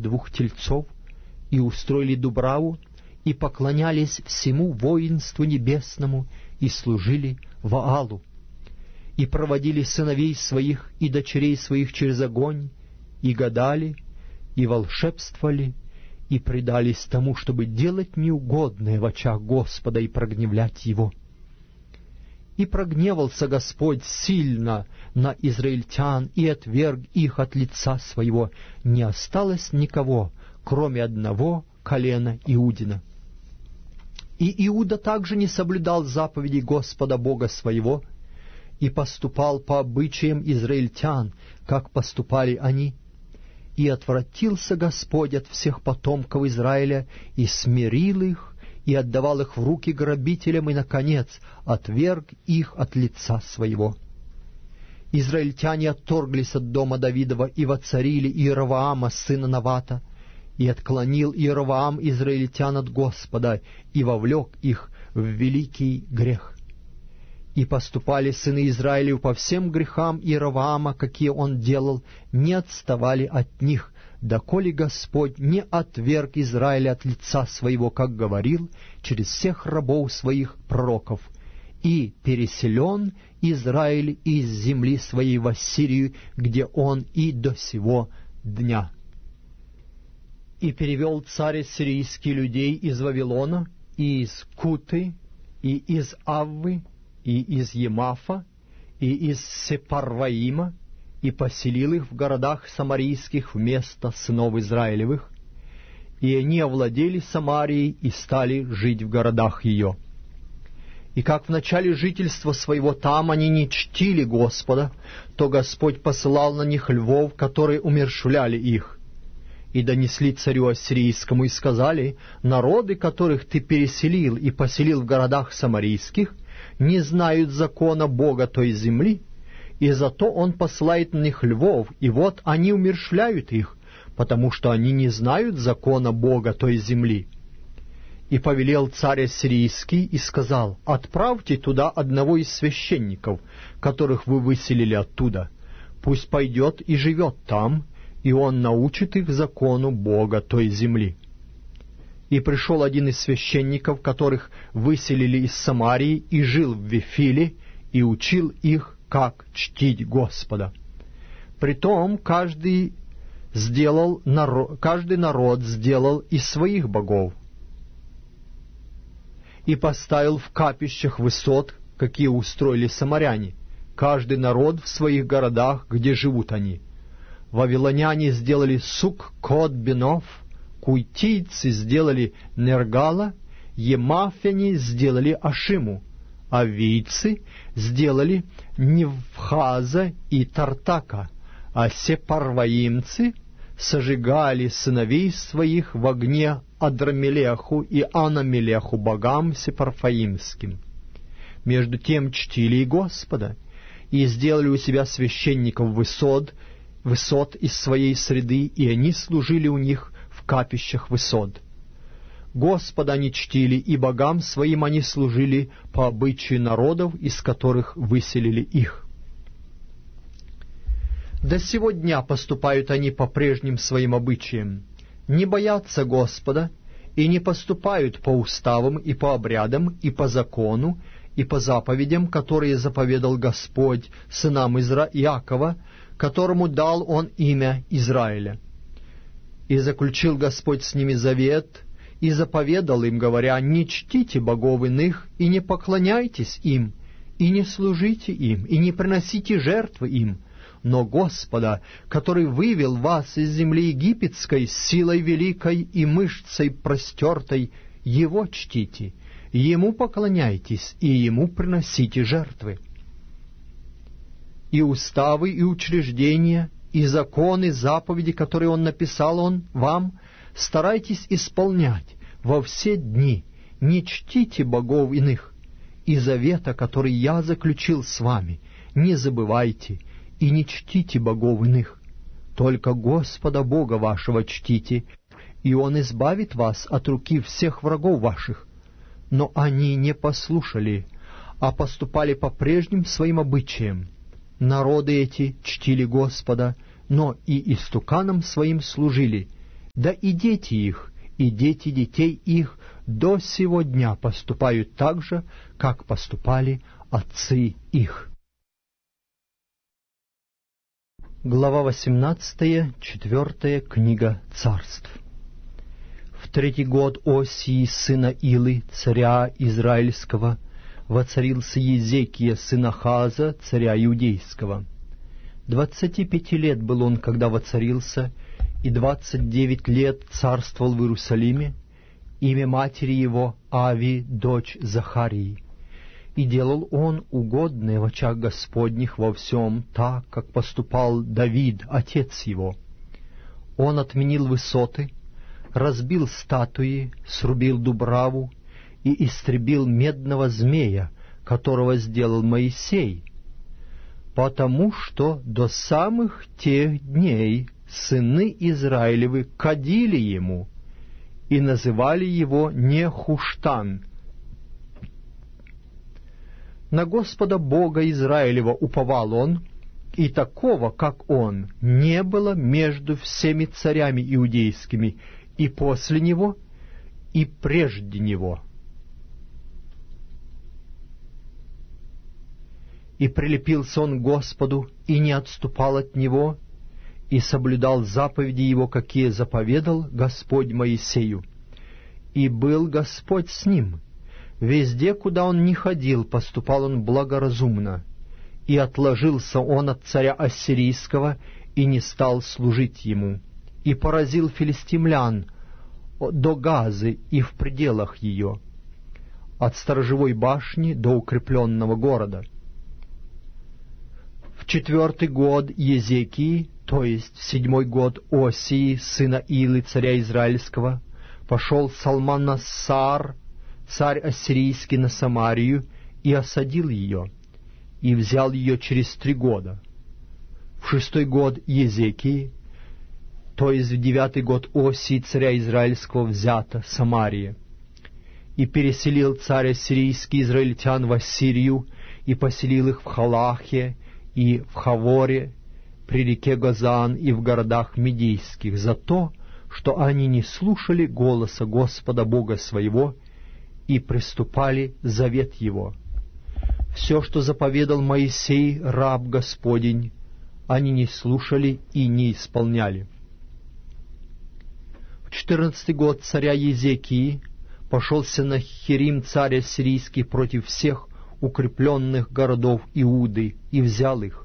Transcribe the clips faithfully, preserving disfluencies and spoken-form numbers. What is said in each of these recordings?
двух тельцов, и устроили дубраву, и поклонялись всему воинству небесному, и служили Ваалу, и проводили сыновей своих и дочерей своих через огонь, и гадали, и волшебствовали, и предались тому, чтобы делать неугодное в очах Господа и прогневлять Его. И прогневался Господь сильно на израильтян, и отверг их от лица своего. Не осталось никого, кроме одного колена Иудина. И Иуда также не соблюдал заповедей Господа Бога своего, и поступал по обычаям израильтян, как поступали они. И отвратился Господь от всех потомков Израиля, и смирил их, и отдавал их в руки грабителям, и, наконец, отверг их от лица своего. Израильтяне отторглись от дома Давидова и воцарили Иеровоама, сына Навата, и отклонил Иеровоам израильтян от Господа, и вовлек их в великий грех. И поступали сыны Израилев по всем грехам Иеровоама, какие он делал, не отставали от них, доколе Господь не отверг Израиля от лица своего, как говорил, через всех рабов своих пророков, и переселен Израиль из земли своей в Ассирию, где он и до сего дня. И перевел царь сирийский людей из Вавилона, и из Куты, и из Аввы, и из Емафа, и из Сепарваима, и поселил их в городах самарийских вместо сынов Израилевых, и они овладели Самарией и стали жить в городах ее. И как в начале жительства своего там они не чтили Господа, то Господь посылал на них львов, которые умерщвляли их. И донесли царю ассирийскому, и сказали: народы, которых ты переселил и поселил в городах самарийских, не знают закона Бога той земли, и зато он посылает на них львов, и вот они умерщвляют их, потому что они не знают закона Бога той земли. И повелел царь ассирийский и сказал: отправьте туда одного из священников, которых вы выселили оттуда, пусть пойдет и живет там, и он научит их закону Бога той земли. И пришел один из священников, которых выселили из Самарии, и жил в Вифиле, и учил их, как чтить Господа. Притом каждый сделал народ, каждый народ сделал из своих богов и поставил в капищах высот, какие устроили самаряне, каждый народ в своих городах, где живут они. Вавилоняне сделали Сук-Кот-Бенов, куйтийцы сделали Нергала, емафяне сделали Ашиму, авийцы сделали Невхаза и Тартака, а сепарваимцы сожигали сыновей своих в огне Адрамелеху и Анамелеху, богам сепарфаимским. Между тем чтили и Господа, и сделали у себя священников высот, высот из своей среды, и они служили у них в капищах высот. Господа они чтили, и богам своим они служили по обычаю народов, из которых выселили их. До сего дня поступают они по прежним своим обычаям, не боятся Господа, и не поступают по уставам и по обрядам, и по закону, и по заповедям, которые заповедал Господь сынам Изра... Иакова, которому дал он имя Израиля. И заключил Господь с ними завет, и заповедал им, говоря: не чтите богов иных, и не поклоняйтесь им, и не служите им, и не приносите жертвы им, но Господа, который вывел вас из земли египетской с силой великой и мышцей простертой, Его чтите, Ему поклоняйтесь, и Ему приносите жертвы. И уставы, и учреждения, и законы, заповеди, которые Он написал Он вам, старайтесь исполнять во все дни, не чтите богов иных, и завета, который я заключил с вами, не забывайте, и не чтите богов иных. Только Господа Бога вашего чтите, и Он избавит вас от руки всех врагов ваших. Но они не послушали, а поступали по прежним своим обычаям. Народы эти чтили Господа, но и истуканам своим служили, Да и дети их, и дети детей их до сего дня поступают так же, как поступали отцы их». Глава восемнадцатая, четвертая книга Царств. В третий год Осии, сына Илы, царя Израильского, воцарился Езекия, сын Ахаза, царя Иудейского. Двадцати пяти лет был он, когда воцарился, и двадцать девять лет царствовал в Иерусалиме. Имя матери его Ави, дочь Захарии. И делал он угодное в очах Господних во всем, так, как поступал Давид, отец его. Он отменил высоты, разбил статуи, срубил дубраву и истребил медного змея, которого сделал Моисей, потому что до самых тех дней сыны Израилевы кадили ему и называли его Нехуштан. На Господа Бога Израилева уповал он, и такого, как он, не было между всеми царями иудейскими и после него, и прежде него. И прилепился он к Господу, и не отступал от Него, и соблюдал заповеди Его, какие заповедал Господь Моисею. И был Господь с ним. Везде, куда он ни ходил, поступал он благоразумно. И отложился он от царя Ассирийского, и не стал служить ему. И поразил филистимлян до Газы и в пределах ее, от сторожевой башни до укрепленного города. В четвертый год Езекии, то есть в седьмой год Осии, сына Илы, царя Израильского, пошел Салманасар, царь ассирийский, на Самарию, и осадил ее, и взял ее через три года. В шестой год Езекии, то есть в девятый год Осии, царя Израильского, взята Самария. И переселил царь ассирийский израильтян в Ассирию, и поселил их в Халахе, и в Хаворе, при реке Газан, и в городах медийских, за то, что они не слушали голоса Господа Бога своего, и приступали завет Его. Все, что заповедал Моисей, раб Господень, они не слушали и не исполняли. В четырнадцатый год царя Езекии пошел Сенахерим, царь ассирийский, против всех укрепленных городов Иуды, и взял их.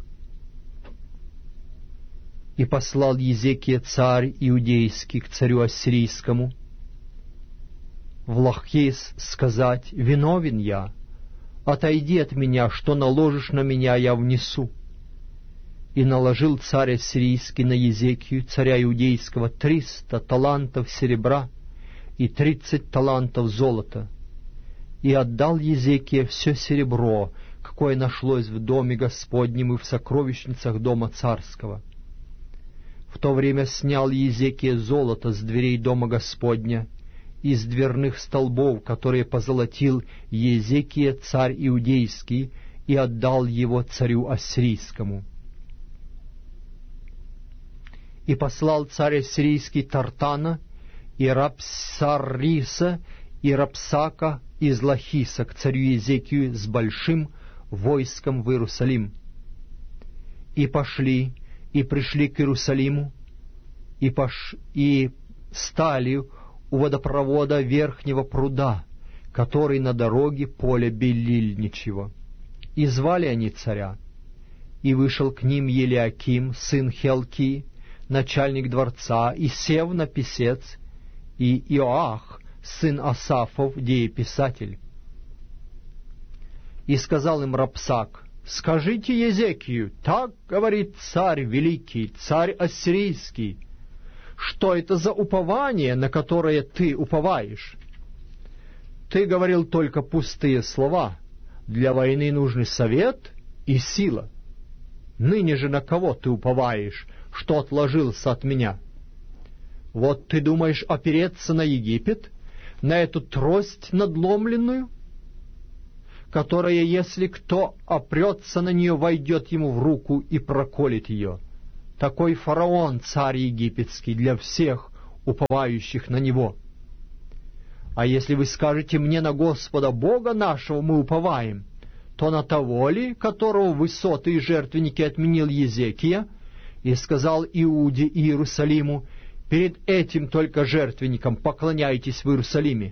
И послал Езекия, царь иудейский, к царю ассирийскому в Лахис сказать: «Виновен я, отойди от меня, что наложишь на меня, я внесу». И наложил царь ассирийский на Езекию, царя иудейского, триста талантов серебра и тридцать талантов золота. И отдал Езекия все серебро, какое нашлось в доме Господнем и в сокровищницах дома царского. В то время снял Езекия золото с дверей дома Господня, из дверных столбов, которые позолотил Езекия, царь иудейский, и отдал его царю ассирийскому. И послал царь ассирийский Тартана и Рапсариса и Рапсака из Лахиса к царю Езекию с большим войском в Иерусалим. И пошли, и пришли к Иерусалиму, и, пош... и стали у водопровода верхнего пруда, который на дороге поля Белильничьего. И звали они царя. И вышел к ним Елиаким, сын Хелки, начальник дворца, и Севна, писец, и Иоах, сын Асафов, дееписатель. И сказал им Рапсак: «Скажите Езекию, так говорит царь великий, царь ассирийский, что это за упование, на которое ты уповаешь? Ты говорил только пустые слова. Для войны нужны совет и сила. Ныне же на кого ты уповаешь, что отложился от меня? Вот ты думаешь опереться на Египет, на эту трость надломленную, которая, если кто опрется на нее, войдет ему в руку и проколет ее. Такой фараон, царь египетский, для всех уповающих на Него. А если вы скажете мне: на Господа Бога нашего мы уповаем, то на того ли, которого высоты и жертвенники отменил Езекия, и сказал Иуде и Иерусалиму: перед этим только жертвенником поклоняйтесь в Иерусалиме.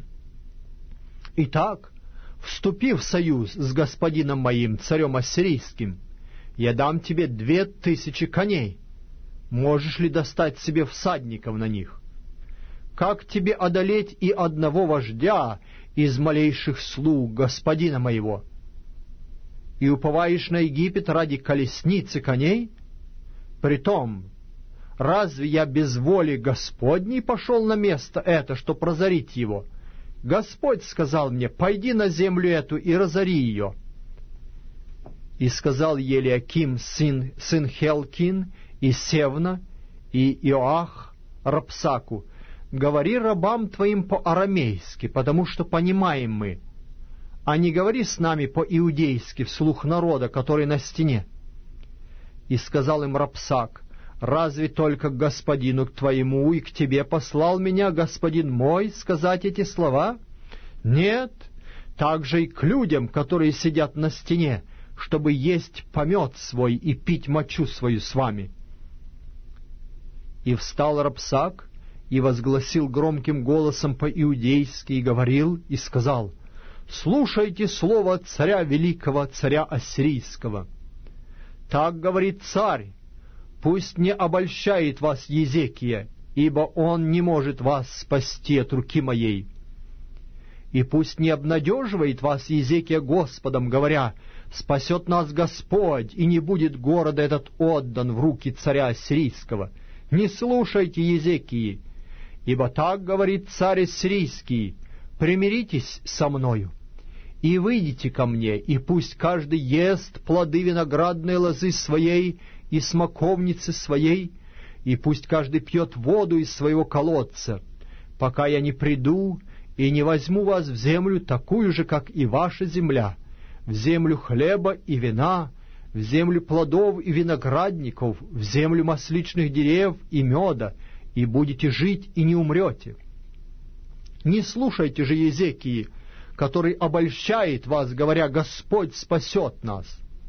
Итак, вступив в союз с господином моим, царем ассирийским, я дам тебе две тысячи коней. Можешь ли достать себе всадников на них? Как тебе одолеть и одного вождя из малейших слуг господина моего? И уповаешь на Египет ради колесниц и коней? Притом, разве я без воли Господней пошел на место это, чтоб разорить его? Господь сказал мне: пойди на землю эту и разори ее. И сказал Елиаким, сын, сын Хелкин, и Севна, и Иоах Рапсаку: говори рабам твоим по-арамейски, потому что понимаем мы, а не говори с нами по-иудейски вслух народа, который на стене. И сказал им Рапсак: разве только к господину к твоему и к тебе послал меня господин мой сказать эти слова? Нет, также и к людям, которые сидят на стене, чтобы есть помет свой и пить мочу свою с вами. И встал Рапсак и возгласил громким голосом по-иудейски, и говорил, и сказал: слушайте слово царя великого, царя ассирийского. Так говорит царь: пусть не обольщает вас Езекия, ибо он не может вас спасти от руки моей. И пусть не обнадеживает вас Езекия Господом, говоря: спасет нас Господь, и не будет города этот отдан в руки царя ассирийского. Не слушайте Езекии, ибо так говорит царь ассирийский: примиритесь со мною и выйдите ко мне, и пусть каждый ест плоды виноградной лозы своей и смоковницы своей, и пусть каждый пьет воду из своего колодца, пока я не приду и не возьму вас в землю такую же, как и ваша земля, в землю хлеба и вина, в землю плодов и виноградников, в землю масличных дерев и меда, и будете жить и не умрете. Не слушайте же Езекии, который обольщает вас, говоря: Господь спасет нас.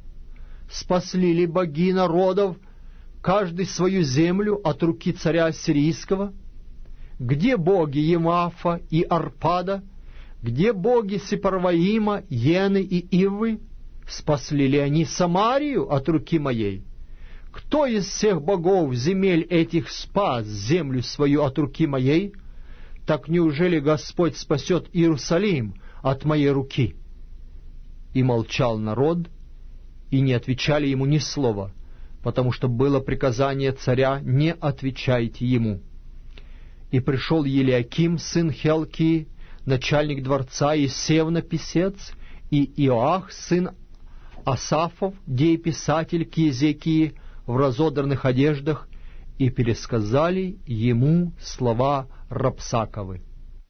Спасли ли боги народов каждый свою землю от руки царя ассирийского? Где боги Емафа и Арпада? Где боги Сепарваима, Йены и Ивы? Спасли ли они Самарию от руки моей? Кто из всех богов земель этих спас землю свою от руки моей? Так неужели Господь спасет Иерусалим от моей руки? И молчал народ, и не отвечали ему ни слова, потому что было приказание царя: не отвечайте ему. И пришел Елиаким, сын Хелкии, начальник дворца, и Севна, писец, и Иоах, сын Асафов, дееписатель, к Езекии в разодранных одеждах, и пересказали ему слова Рапсаковы.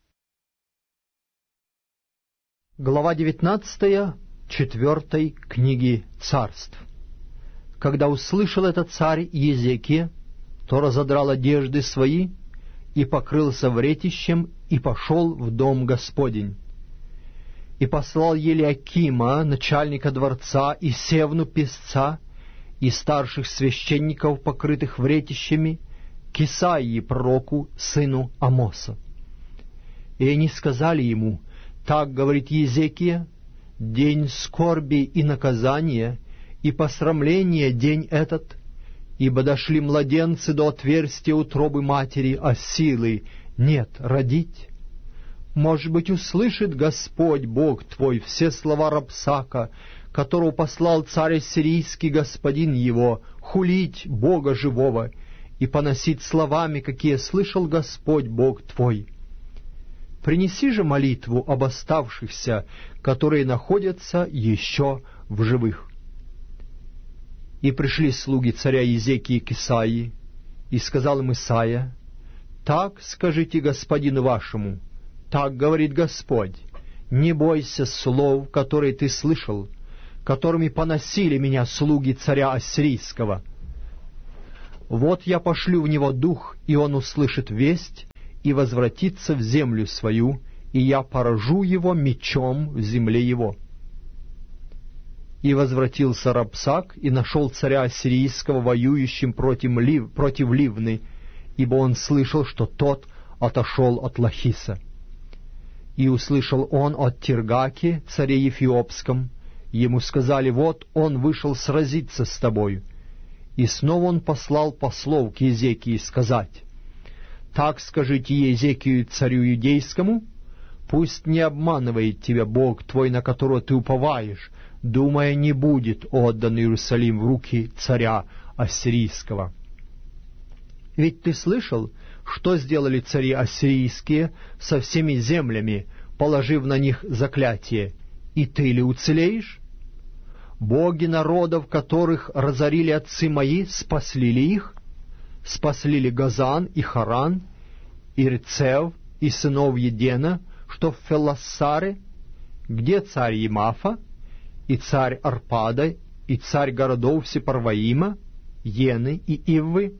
Глава девятнадцатая четвертой книги Царств. Когда услышал это царь Езекия, то разодрал одежды свои и покрылся вретищем, и пошел в дом Господень. И послал Елиакима, начальника дворца, и Севну, писца, и старших священников, покрытых вретищами, к Исаии пророку, сыну Амоса. И они сказали ему: так говорит Езекия, день скорби и наказания, и посрамления день этот, ибо дошли младенцы до отверстия утробы матери, а силы нет родить. Может быть, услышит Господь Бог твой все слова Рапсака, которого послал царь ассирийский господин его, хулить Бога живого и поносить словами, какие слышал Господь Бог твой. Принеси же молитву об оставшихся, которые находятся еще в живых. И пришли слуги царя Езекии к Исаии, и сказал им Исаия: так скажите господину вашему, так говорит Господь: не бойся слов, которые ты слышал, которыми поносили меня слуги царя ассирийского. Вот я пошлю в него дух, и он услышит весть, и возвратится в землю свою, и я поражу его мечом в земле его». И возвратился Рабсак, и нашел царя ассирийского воюющим против, Лив, против Ливны, ибо он слышал, что тот отошел от Лахиса. И услышал он от Тиргаки, царе Эфиопском, ему сказали: «Вот он вышел сразиться с тобою». И снова он послал послов к Езекии сказать: «Так скажите Езекию царю иудейскому, пусть не обманывает тебя Бог твой, на которого ты уповаешь, думая, не будет отдан Иерусалим в руки царя ассирийского. Ведь ты слышал, что сделали цари ассирийские со всеми землями, положив на них заклятие, и ты ли уцелеешь? Боги народов, которых разорили отцы мои, спасли ли их? Спасли ли Газан и Харан, и Рецев, и сынов Едена, что в Фелассаре? Где царь Емафа, и царь Арпада, и царь городов Сепарваима, Ены и Иввы?»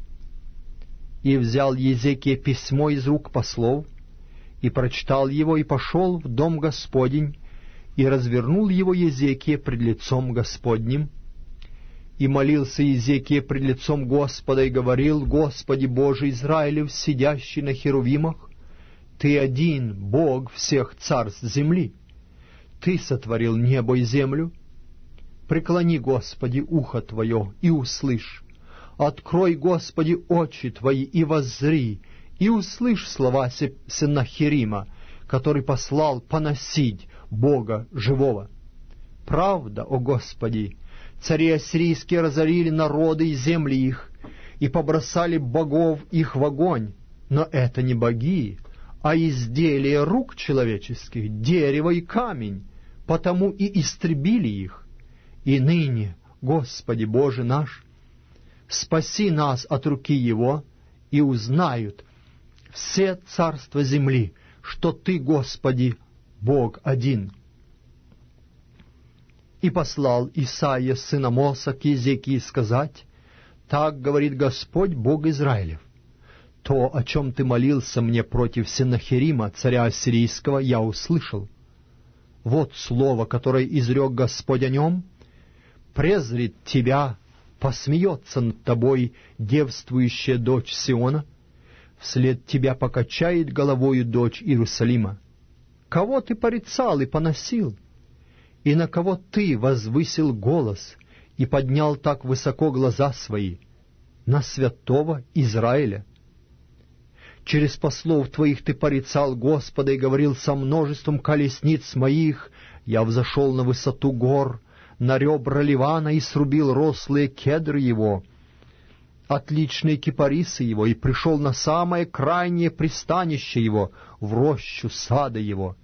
И взял Езекия письмо из рук послов, и прочитал его, и пошел в дом Господень, и развернул его Езекия пред лицом Господним. И молился Езекия пред лицом Господа, и говорил: «Господи Боже Израилев, сидящий на херувимах, Ты один, Бог всех царств земли. Ты сотворил небо и землю. Преклони, Господи, ухо Твое, и услышь. Открой, Господи, очи Твои, и воззри, и услышь слова Сеннахерима, который послал поносить Бога живого. Правда, о Господи, цари ассирийские разорили народы и земли их, и побросали богов их в огонь, но это не боги, а изделия рук человеческих, дерево и камень, потому и истребили их. И ныне, Господи Боже наш, спаси нас от руки его, и узнают все царства земли, что Ты, Господи, Бог один». И послал Исаия, сын Амоса, к Езекии сказать: «Так говорит Господь, Бог Израилев: то, о чем ты молился мне против Сеннахерима, царя ассирийского, я услышал. Вот слово, которое изрек Господь о нем: презрит тебя, посмеется над тобой девствующая дочь Сиона, вслед тебя покачает головою дочь Иерусалима. Кого ты порицал и поносил? И на кого ты возвысил голос и поднял так высоко глаза свои? На святого Израиля. Через послов твоих ты порицал Господа и говорил: со множеством колесниц моих я взошел на высоту гор, на ребра Ливана, и срубил рослые кедры его, отличные кипарисы его, и пришел на самое крайнее пристанище его, в рощу сада его.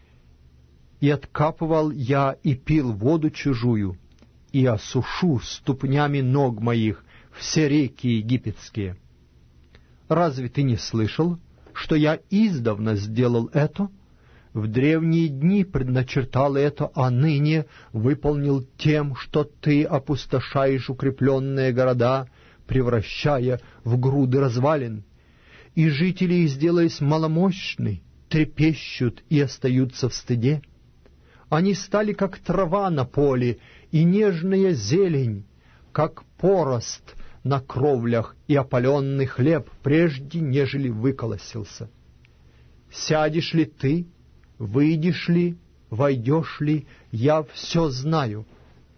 И откапывал я и пил воду чужую, и осушу ступнями ног моих все реки египетские. Разве ты не слышал, что я издавна сделал это? В древние дни предначертал это, а ныне выполнил тем, что ты опустошаешь укрепленные города, превращая в груды развалин. И жители их, сделаясь маломощны, трепещут и остаются в стыде. Они стали как трава на поле, и нежная зелень, как порост на кровлях, и опаленный хлеб, прежде нежели выколосился. Сядешь ли ты, выйдешь ли, войдешь ли, я все знаю.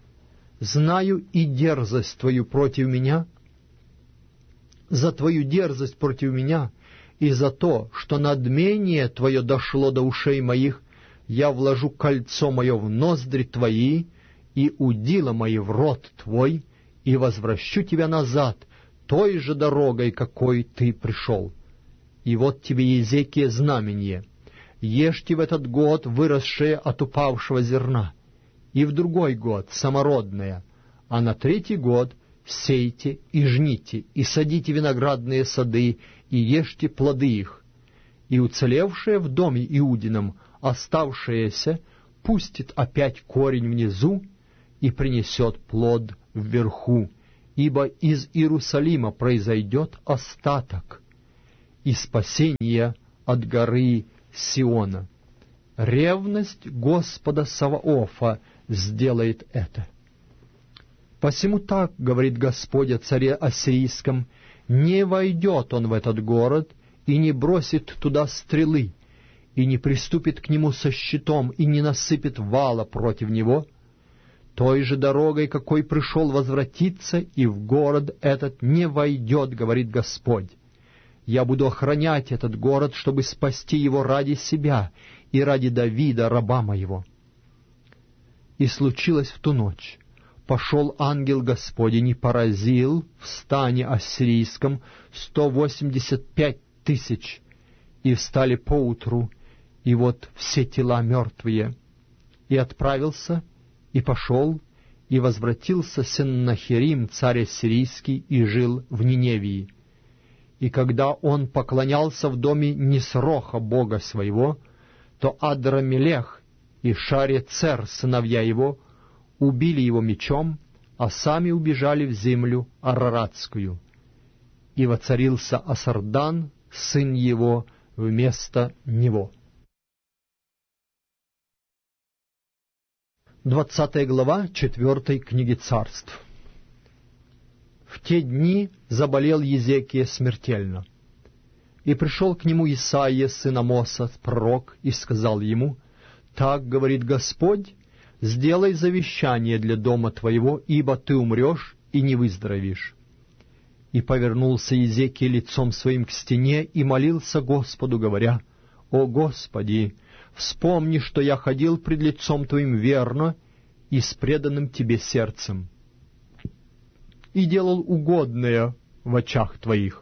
Знаю и дерзость твою против меня. За твою дерзость против меня и за то, что надмение твое дошло до ушей моих, я вложу кольцо мое в ноздри твои и удила мои в рот твой, и возвращу тебя назад той же дорогой, какой ты пришел. И вот тебе, Езекия, знамение: ешьте в этот год выросшее от упавшего зерна, и в другой год самородное, а на третий год сейте и жните, и садите виноградные сады, и ешьте плоды их, и уцелевшее в доме Иудином, оставшееся, пустит опять корень внизу и принесет плод вверху, ибо из Иерусалима произойдет остаток и спасение от горы Сиона. Ревность Господа Саваофа сделает это. Посему так говорит Господь о царе ассирийском: не войдет он в этот город, и не бросит туда стрелы, и не приступит к нему со щитом, и не насыпет вала против него. Той же дорогой, какой пришел, возвратиться, и в город этот не войдет, говорит Господь. Я буду охранять этот город, чтобы спасти его ради себя и ради Давида, раба моего». И случилось в ту ночь: пошел ангел Господень и поразил в стане ассирийском сто восемьдесят пять тысяч, и встали поутру, и вот все тела мертвые. И отправился, и пошел, и возвратился Сеннахерим, царь ассирийский, и жил в Ниневии. И когда он поклонялся в доме Нисроха, бога своего, то Адрамелех и Шарецер, сыновья его, убили его мечом, а сами убежали в землю Араратскую. И воцарился Асардан, сын его, вместо него. Двадцатая глава четвертой книги Царств. В те дни заболел Езекия смертельно. И пришел к нему Исаия, сын Амоса, пророк, и сказал ему: «Так говорит Господь, сделай завещание для дома твоего, ибо ты умрешь и не выздоровеешь». И повернулся Езекия лицом своим к стене и молился Господу, говоря: «О Господи, вспомни, что я ходил пред лицом Твоим верно и с преданным Тебе сердцем, и делал угодное в очах Твоих».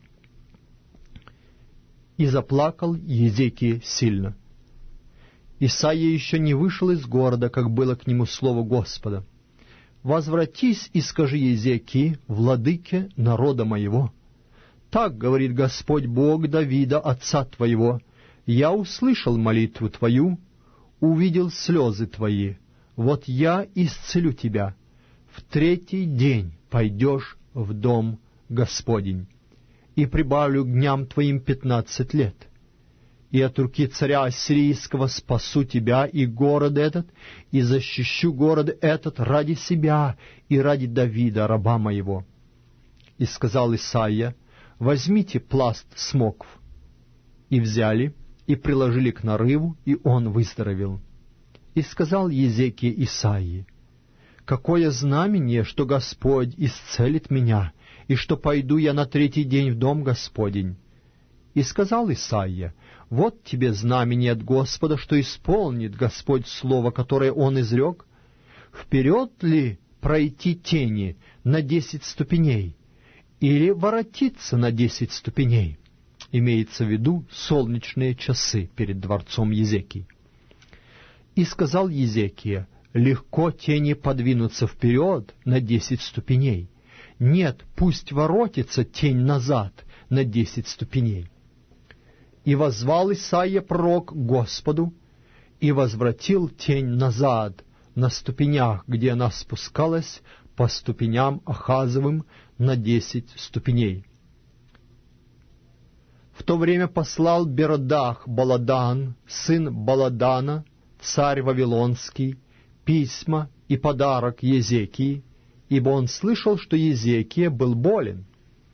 И заплакал Езекия сильно. Исаия еще не вышел из города, как было к нему слово Господа: «Возвратись и скажи Езекии, владыке народа моего: так говорит Господь Бог Давида, отца твоего: я услышал молитву твою, увидел слезы твои, вот я исцелю тебя. В третий день пойдешь в дом Господень, и прибавлю к дням твоим пятнадцать лет. И от руки царя ассирийского спасу тебя и город этот, и защищу город этот ради себя и ради Давида, раба моего». И сказал Исаия: «Возьмите пласт смокв». И взяли, и приложили к нарыву, и он выздоровел. И сказал Езекия Исаии: «Какое знамение, что Господь исцелит меня, и что пойду я на третий день в дом Господень?» И сказал Исаия: «Вот тебе знамение от Господа, что исполнит Господь слово, которое Он изрек. Вперед ли пройти тени на десять ступеней, или воротиться на десять ступеней?» Имеется в виду солнечные часы перед дворцом Езекии. И сказал Езекия: «Легко тени подвинуться вперед на десять ступеней. Нет, пусть воротится тень назад на десять ступеней». И воззвал Исаия пророк к Господу, и возвратил тень назад на ступенях, где она спускалась по ступеням Ахазовым на десять ступеней. В то время послал Беродах Баладан, сын Баладана, царь Вавилонский, письма и подарок Езекии, ибо он слышал, что Езекия был болен.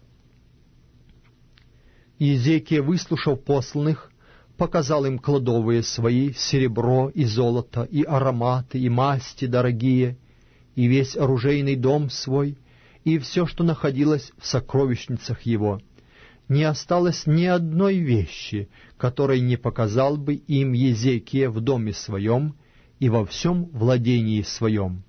Езекия, выслушав посланных, показал им кладовые свои, серебро и золото, и ароматы, и масти дорогие, и весь оружейный дом свой, и все, что находилось в сокровищницах его. Не осталось ни одной вещи, которой не показал бы им Езекия в доме своем и во всем владении своем.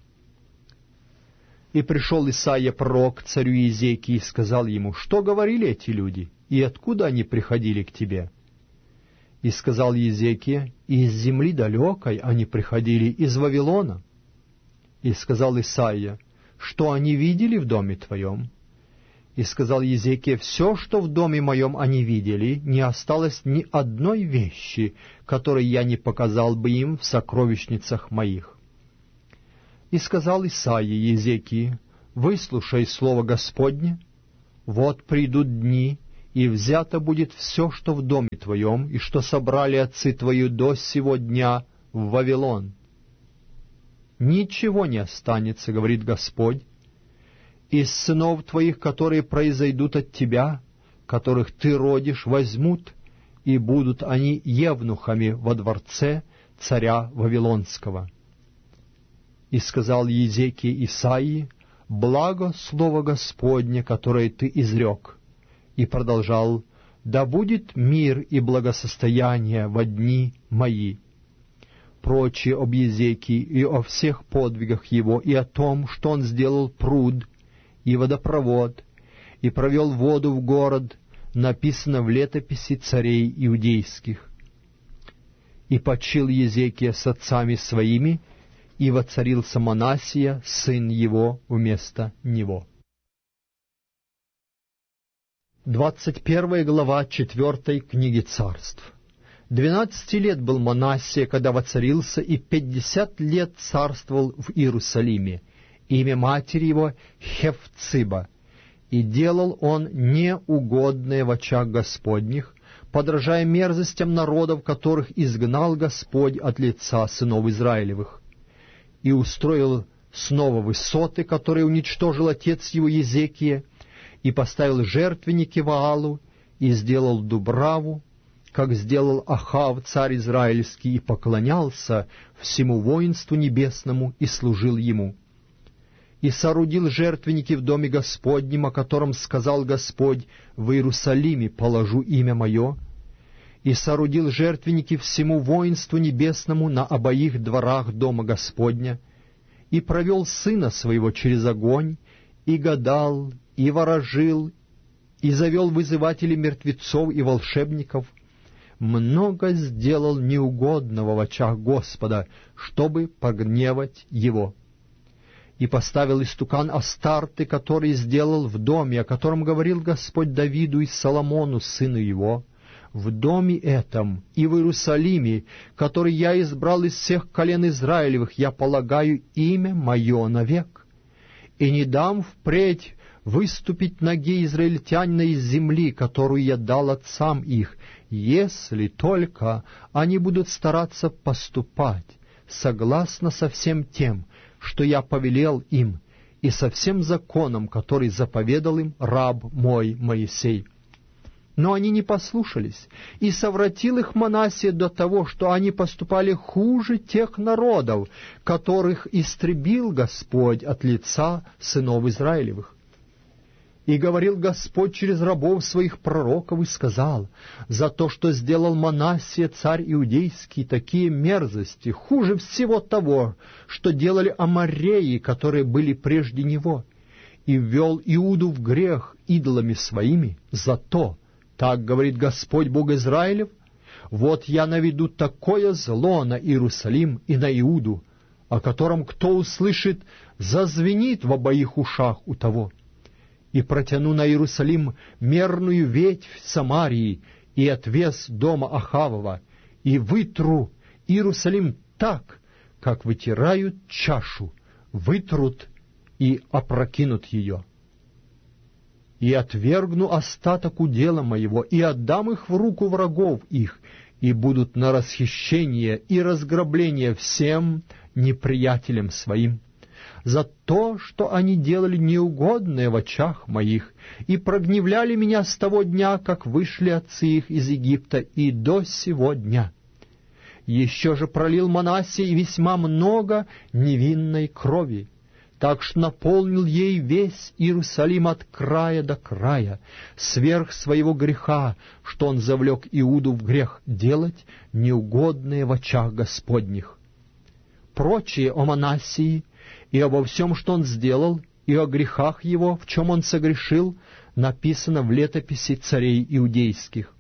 И пришел Исаия пророк к царю Езекии и сказал ему: «Что говорили эти люди, и откуда они приходили к тебе?» И сказал Езекия: «Из земли далекой они приходили, из Вавилона». И сказал Исаия: «Что они видели в доме твоем?» И сказал Езекия: «Все, что в доме моем они видели, не осталось ни одной вещи, которой я не показал бы им в сокровищницах моих». И сказал Исаия Езекии: выслушай слово Господне. Вот придут дни, и взято будет все, что в доме твоем, и что собрали отцы твои до сего дня в Вавилон. Ничего не останется, говорит Господь, из сынов твоих, которые произойдут от тебя, которых ты родишь, возьмут, и будут они евнухами во дворце царя Вавилонского. И сказал Езекия Исаии: благо слово Господне, которое ты изрек. И продолжал: да будет мир и благосостояние во дни мои. Прочее об Езекии и о всех подвигах его, и о том, что он сделал пруд и водопровод, и провел воду в город, написано в летописи царей иудейских. И почил Езекия с отцами своими, и воцарился Манассия, сын его, вместо него. Двадцать первая глава четвертой книги Царств. Двенадцати лет был Манассия, когда воцарился, и пятьдесят лет царствовал в Иерусалиме. Имя матери его Хефциба. И делал он неугодное в очах Господних, подражая мерзостям народов, которых изгнал Господь от лица сынов Израилевых. И устроил снова высоты, которые уничтожил отец его Езекия, и поставил жертвенники Ваалу, и сделал Дубраву, как сделал Ахав, царь израильский, и поклонялся всему воинству небесному, и служил ему. И соорудил жертвенники в доме Господнем, о котором сказал Господь: в Иерусалиме положу имя мое, и соорудил жертвенники всему воинству небесному на обоих дворах дома Господня, и провел сына своего через огонь, и гадал, и ворожил, и завел вызывателей мертвецов и волшебников, много сделал неугодного в очах Господа, чтобы погневать его. И поставил истукан Астарты, который сделал в доме, о котором говорил Господь Давиду и Соломону, сыну его: в доме этом и в Иерусалиме, который я избрал из всех колен Израилевых, я полагаю имя мое навек, и не дам впредь выступить ноге израильтянина из земли, которую я дал отцам их, если только они будут стараться поступать согласно со всем тем, что я повелел им, и со всем законом, который заповедал им раб мой Моисей. Но они не послушались, и совратил их Манассия до того, что они поступали хуже тех народов, которых истребил Господь от лица сынов Израилевых. И говорил Господь через рабов своих пророков, и сказал: за то, что сделал Манассия, царь иудейский, такие мерзости, хуже всего того, что делали амореи, которые были прежде него, и ввел Иуду в грех идолами своими, за то, так говорит Господь Бог Израилев, вот я наведу такое зло на Иерусалим и на Иуду, о котором кто услышит, зазвенит в обоих ушах у того. И протяну на Иерусалим мерную ветвь Самарии и отвес дома Ахавова, и вытру Иерусалим так, как вытирают чашу, вытрут и опрокинут ее. И отвергну остаток удела моего, и отдам их в руку врагов их, и будут на расхищение и разграбление всем неприятелям своим, за то, что они делали неугодное в очах моих, и прогневляли меня с того дня, как вышли отцы их из Египта, и до сего дня. Еще же пролил Манассия весьма много невинной крови, так что наполнил ей весь Иерусалим от края до края, сверх своего греха, что он завлек Иуду в грех делать неугодное в очах Господних. Прочее о Манассии и обо всем, что он сделал, и о грехах его, в чем он согрешил, написано в летописи царей иудейских.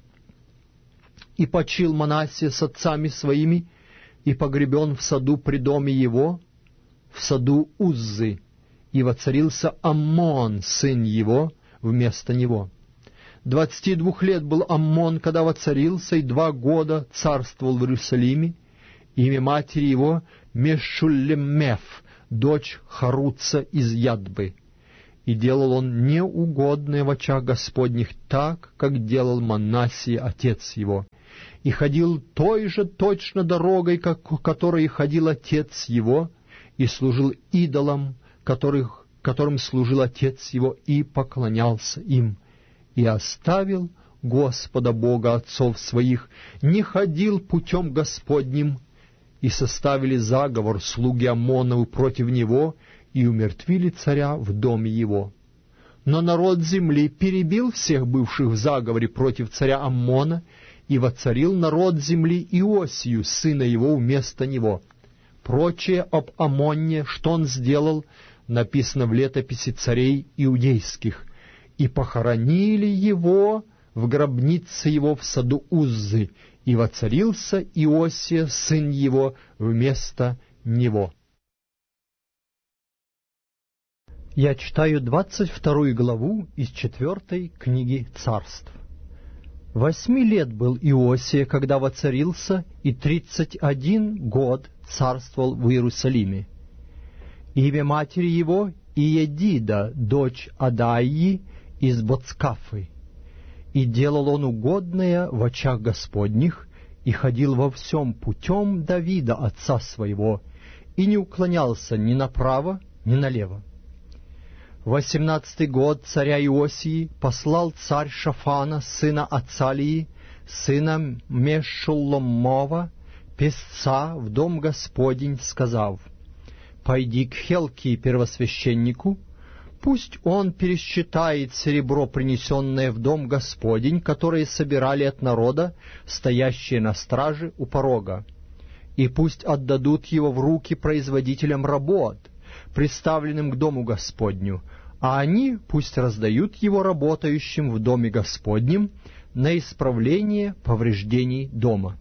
И почил Манассия с отцами своими, и погребен в саду при доме его, в саду Уззы, и воцарился Аммон, сын его, вместо него. Двадцати двух лет был Аммон, когда воцарился, и два года царствовал в Иерусалиме. Имя матери его Мешуллемеф, дочь Харуца из Ядбы. и делал он неугодное в очах Господних так, как делал Манассия отец его, и ходил той же точно дорогой, как, которой ходил отец его, и служил идолам, которых, которым служил отец его, и поклонялся им, и оставил Господа Бога отцов своих, не ходил путем Господним, и составили заговор слуги Амоновы против него, и умертвили царя в доме его. Но народ земли перебил всех бывших в заговоре против царя Аммона, и воцарил народ земли Иосию, сына его, вместо него. Прочее об Амонне, что он сделал, написано в летописи царей иудейских. И похоронили его в гробнице его в саду Уззы, и воцарился Иосия, сын его, вместо него. Я читаю двадцать вторую главу из четвертой книги Царств. Восьми лет был Иосия, когда воцарился, и тридцать один год царствовал в Иерусалиме. Имя матери его Иедида, дочь Адаии из Боцкафы. И делал он угодное в очах Господних, и ходил во всем путем Давида, отца своего, и не уклонялся ни направо, ни налево. Восемнадцатый год царя Иосии послал царь Шафана, сына Ацалии, сына Мешулломова, песца, в дом Господень, сказав: «Пойди к Хелкии первосвященнику, пусть он пересчитает серебро, принесенное в дом Господень, которое собирали от народа, стоящие на страже у порога, и пусть отдадут его в руки производителям работ, представленным к дому Господню, а они пусть раздают его работающим в доме Господнем на исправление повреждений дома,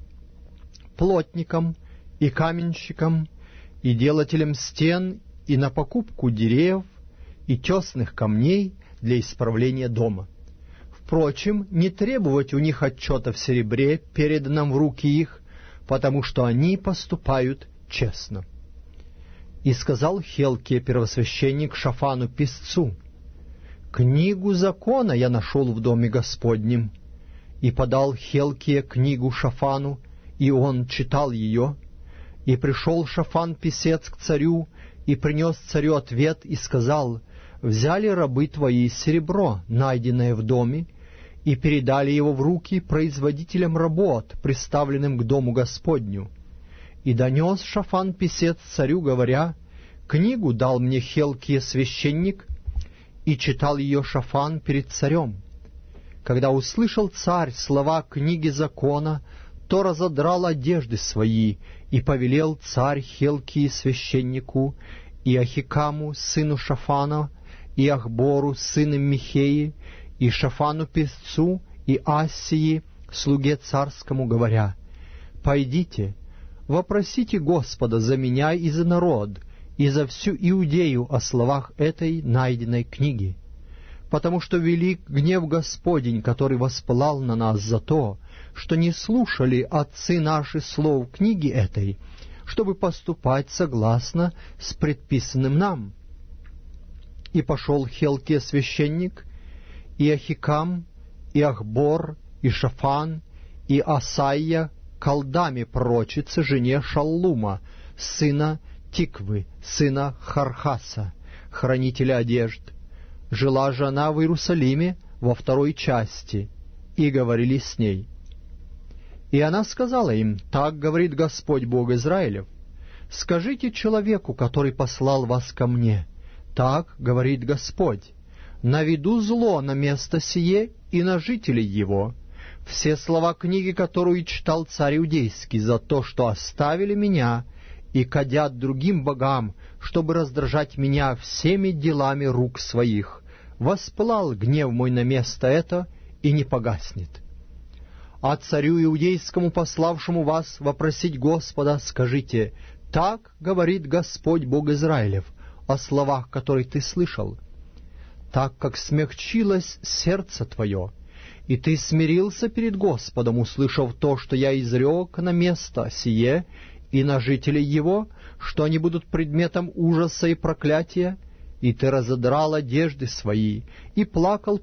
плотникам и каменщикам, и делателям стен, и на покупку деревьев и тесных камней для исправления дома. Впрочем, не требовать у них отчета в серебре, переданном в руки их, потому что они поступают честно». И сказал Хелкия первосвященник Шафану песцу: «Книгу закона я нашел в доме Господнем». И подал Хелкия книгу Шафану, и он читал ее. И пришел Шафан песец к царю, и принес царю ответ, и сказал: «Взяли рабы твои серебро, найденное в доме, и передали его в руки производителям работ, приставленным к дому Господню». И донес Шафан песец царю, говоря: «Книгу дал мне Хелкия священник», и читал ее Шафан перед царем. Когда услышал царь слова книги закона, то разодрал одежды свои, и повелел царь Хелкии священнику, и Ахикаму, сыну Шафана, и Ахбору, сыну Михеи, и Шафану песцу, и Ассии, слуге царскому, говоря: «Пойдите, вопросите Господа за меня и за народ, и за всю Иудею о словах этой найденной книги, потому что велик гнев Господень, который воспылал на нас за то, что не слушали отцы наши слов книги этой, чтобы поступать согласно с предписанным нам». И пошел Хелкия священник, и Ахикам, и Ахбор, и Шафан, и Асайя, колдаме пророчице, жене Шаллума, сына Тиквы, сына Хархаса, хранителя одежд. Жила же она в Иерусалиме во второй части, и говорили с ней. И она сказала им: «Так говорит Господь Бог Израилев: скажите человеку, который послал вас ко мне, так говорит Господь: наведу зло на место сие и на жителей его. Все слова книги, которую читал царь Иудейский, за то, что оставили меня и кадят другим богам, чтобы раздражать меня всеми делами рук своих, воспылал гнев мой на место это и не погаснет. А царю Иудейскому, пославшему вас вопросить Господа, скажите: так говорит Господь Бог Израилев о словах, которые ты слышал. Так как смягчилось сердце твое, и ты смирился перед Господом, услышав то, что я изрек на место сие и на жителей его, что они будут предметом ужаса и проклятия, и ты разодрал одежды свои, и плакал